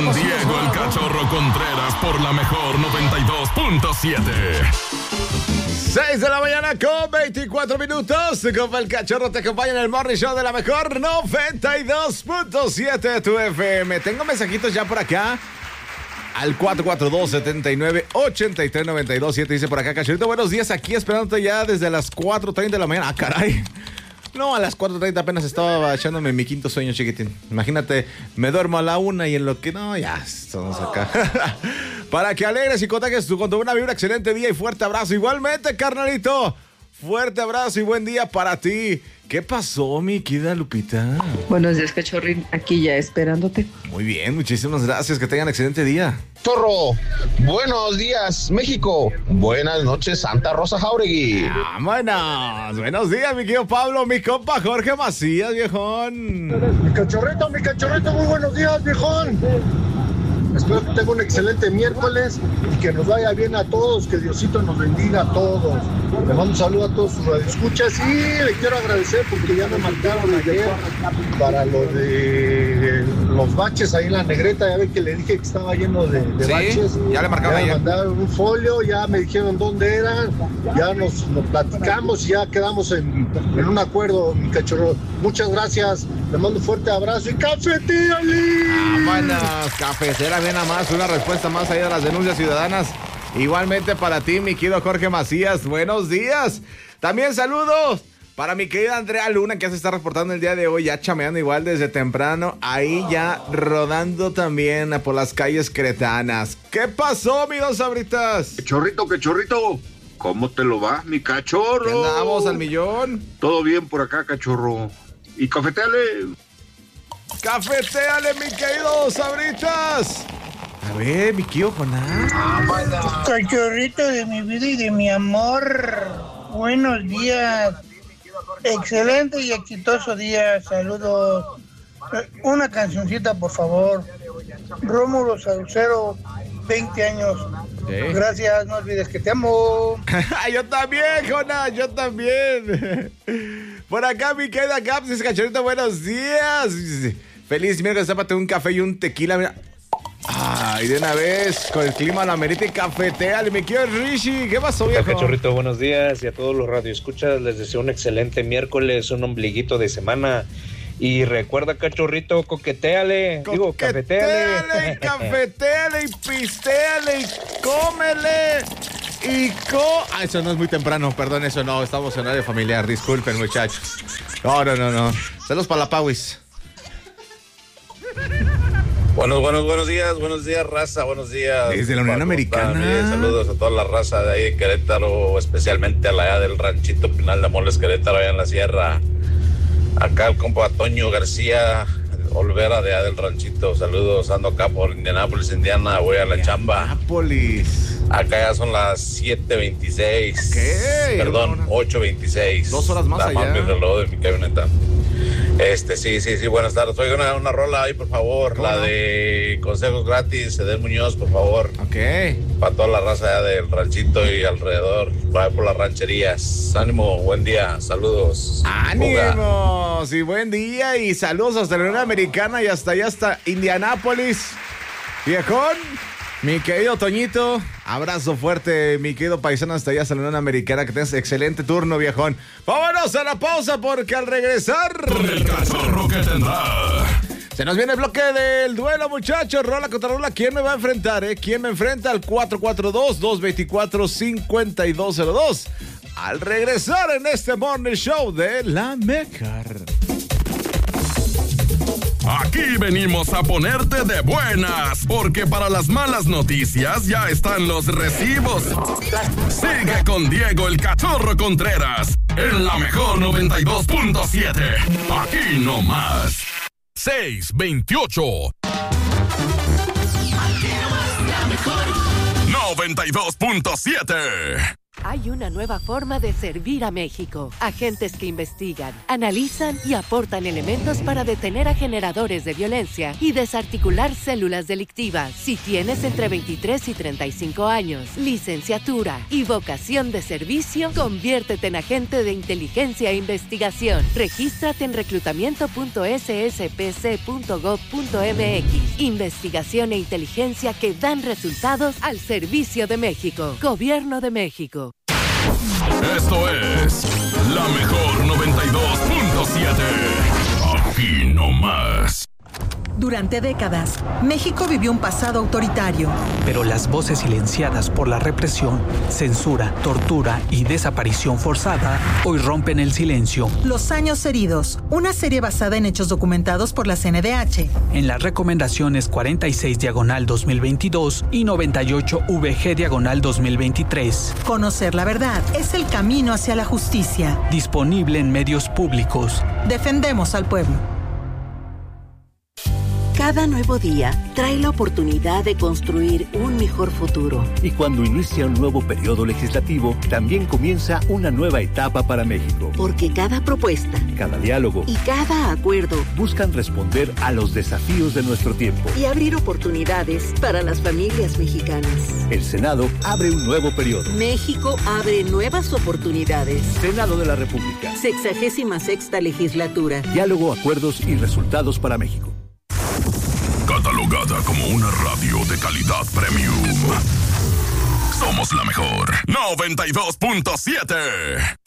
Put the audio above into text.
Con Diego el Cachorro Contreras por la mejor 92.7. 6 de la mañana con 24 minutos. Con el Cachorro te acompaña en el Morning Show de la mejor 92.7 de tu FM. Tengo mensajitos ya por acá. Al 442-79-83-92-7 dice por acá, Cachorrito, buenos días, aquí esperándote ya desde las 4:30 de la mañana. Ah, caray. No, a las 4:30 apenas estaba echándome mi quinto sueño, chiquitín. Imagínate, me duermo a la 1 y en lo que... No, ya, estamos acá. Para que alegres y contagies con tu buena vibra, excelente día y fuerte abrazo. Igualmente, carnalito, fuerte abrazo y buen día para ti. ¿Qué pasó, mi querida Lupita? Buenos días, Cachorrín. Aquí ya esperándote. Muy bien, muchísimas gracias. Que tengan excelente día. Zorro, buenos días, México. Buenas noches, Santa Rosa Jauregui. Vámonos. Buenos días, mi querido Pablo, mi compa Jorge Macías, viejón. Mi cachorrito, muy buenos días, viejón. Espero que tenga un excelente miércoles y que nos vaya bien a todos, que Diosito nos bendiga a todos. Le mando un saludo a todos sus radioescuchas y le quiero agradecer porque ya me marcaron ayer para lo de los baches ahí en la Negreta. Ya ve que le dije que estaba lleno de ¿Sí? baches. Ya le marcaron ayer. Me mandaron un folio, ya me dijeron dónde eran, ya nos platicamos y ya quedamos en un acuerdo, mi cachorro. Muchas gracias, le mando un fuerte abrazo y cafetíale. Vámonos, cafetera, bien nada más, una respuesta más allá de las denuncias ciudadanas. Igualmente para ti, mi querido Jorge Macías, buenos días. También saludos para mi querida Andrea Luna, que ya se está reportando el día de hoy, ya chameando igual desde temprano, ahí ya rodando también por las calles cretanas. ¿Qué pasó, mi dos sabritas? Cachorrito, ¿cómo te lo va, mi cachorro? ¿Qué andamos al millón? Todo bien por acá, cachorro. Y cafeteale. Cafeteale, mi querido sabritas. A ver, mi querido Jonás. Cachorrito de mi vida y de mi amor. Buenos días. Excelente y exitoso día. Saludos. Una cancioncita, por favor. Rómulo Saucero, 20 años. ¿Sí? Gracias, no olvides que te amo. Yo también, Jonás, yo también. Por acá, mi querida Caps, dice Cachorrito, buenos días. Feliz miércoles, tápate un café y un tequila, mira. Ay, de una vez, con el clima la merita y cafeteale, me quiero Rishi. ¿Qué pasó, viejo? Cachorrito, buenos días y a todos los radioescuchas les deseo un excelente miércoles, un ombliguito de semana. Y recuerda, cachorrito, coqueteale, cafeteale. Cafeteale y pistéale y cómele. Eso no es muy temprano, perdón, eso no, estamos en horario familiar, disculpen, muchachos. No. Saludos para la Pauis. Buenos días, raza, buenos días. Desde la Unión Americana. Saludos a toda la raza de ahí de Querétaro, especialmente a la allá del ranchito Pinal de Moles, Querétaro, allá en la sierra. Acá el compa Toño García Olvera de allá del ranchito, saludos, ando acá por Indianápolis, Indiana, voy a la chamba. Indianápolis. Acá ya son las 7:26. ¿Qué? Perdón, 8:26. 2 horas más allá. Más mi reloj de mi camioneta. Sí, buenas tardes. Oiga, una rola ahí, por favor. La de Consejos Gratis, Cedel Muñoz, por favor. Ok. Para toda la raza allá del ranchito y alrededor, por las rancherías. Ánimo, buen día, saludos. ¡Ánimos! Y buen día y saludos hasta la Unión Americana y hasta allá, hasta Indianápolis. Viejón, mi querido Toñito, abrazo fuerte, mi querido paisano hasta allá, hasta la Unión Americana, que tengas excelente turno, viejón. Vámonos a la pausa porque al regresar... Con el Cachorro que tendrá... Se nos viene el bloque del duelo, muchachos. Rola contra rola. ¿Quién me va a enfrentar, ¿Quién me enfrenta? Al 442-224-5202. Al regresar en este Morning Show de La Mejor. Aquí venimos a ponerte de buenas, porque para las malas noticias ya están los recibos. Sigue con Diego el Cachorro Contreras en la mejor 92.7. Aquí no más. 628. Aquí no más, la mejor 92.7. Hay una nueva forma de servir a México. Agentes que investigan, analizan y aportan elementos para detener a generadores de violencia y desarticular células delictivas. Si tienes entre 23 y 35 años, licenciatura y vocación de servicio, conviértete en agente de inteligencia e investigación. Regístrate en reclutamiento.sspc.gov.mx. Investigación e inteligencia que dan resultados al servicio de México. Gobierno de México. Esto es La Mejor 92.7. Aquí nomás. Durante décadas, México vivió un pasado autoritario. Pero las voces silenciadas por la represión, censura, tortura y desaparición forzada hoy rompen el silencio. Los años heridos, una serie basada en hechos documentados por la CNDH. En las recomendaciones 46/2022 y 98/VG/2023. Conocer la verdad es el camino hacia la justicia. Disponible en medios públicos. Defendemos al pueblo. Cada nuevo día trae la oportunidad de construir un mejor futuro. Y cuando inicia un nuevo periodo legislativo, también comienza una nueva etapa para México. Porque cada propuesta, cada diálogo y cada acuerdo buscan responder a los desafíos de nuestro tiempo y abrir oportunidades para las familias mexicanas. El Senado abre un nuevo periodo. México abre nuevas oportunidades. Senado de la República. 66ª legislatura. Diálogo, acuerdos y resultados para México. Catalogada como una radio de calidad premium. Somos la mejor 92.7.